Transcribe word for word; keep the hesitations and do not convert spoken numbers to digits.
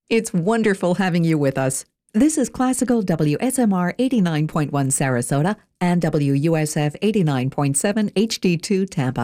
It's wonderful having you with us. This is Classical W S M R eighty-nine point one Sarasota and W U S F eighty-nine point seven H D two Tampa.